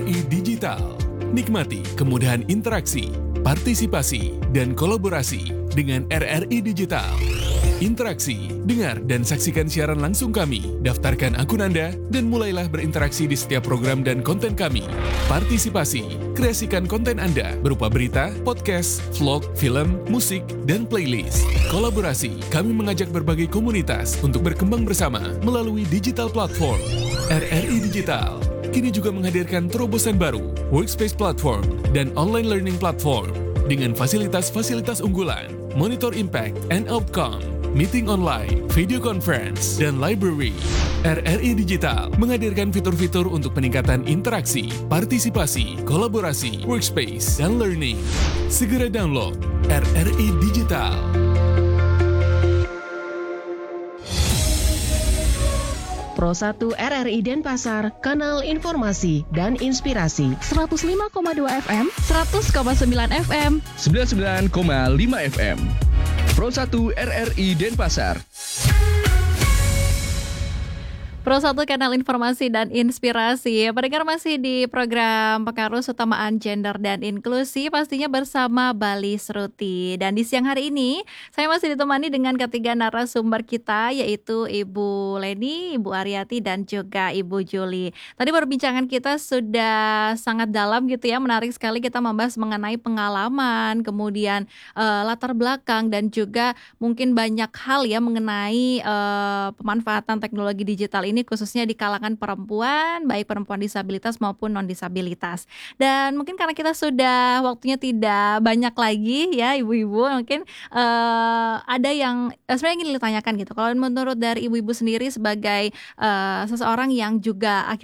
RRI Digital. Nikmati kemudahan interaksi, partisipasi, dan kolaborasi dengan RRI Digital. Interaksi, dengar dan saksikan siaran langsung kami, daftarkan akun Anda, dan mulailah berinteraksi di setiap program dan konten kami. Partisipasi, kreasikan konten Anda berupa berita, podcast, vlog, film, musik, dan playlist. Kolaborasi, kami mengajak berbagai komunitas untuk berkembang bersama melalui digital platform. RRI Digital kini juga menghadirkan terobosan baru, workspace platform, dan online learning platform dengan fasilitas-fasilitas unggulan, monitor impact and outcome, meeting online, video conference, dan library. RRI Digital menghadirkan fitur-fitur untuk peningkatan interaksi, partisipasi, kolaborasi, workspace, dan learning. Segera download RRI Digital. Pro 1 RRI Denpasar, kanal informasi dan inspirasi. 105,2 FM, 100,9 FM, 99,5 FM. Pro 1 RRI Denpasar. Pro 1 kanal informasi dan inspirasi. Pendengar masih di program Pengaruh Utamaan Gender dan Inklusi, pastinya bersama Bali Sruti. Dan di siang hari ini, saya masih ditemani dengan ketiga narasumber kita, yaitu Ibu Leni, Ibu Aryati, dan juga Ibu Juli. Tadi perbincangan kita sudah sangat dalam gitu ya, menarik sekali kita membahas mengenai pengalaman, kemudian latar belakang, dan juga mungkin banyak hal ya mengenai pemanfaatan teknologi digital ini khususnya di kalangan perempuan, baik perempuan disabilitas maupun non-disabilitas. Dan mungkin karena kita sudah waktunya tidak banyak lagi ya ibu-ibu, mungkin ada yang sebenarnya ingin ditanyakan gitu. Kalau menurut dari ibu-ibu sendiri sebagai seseorang yang juga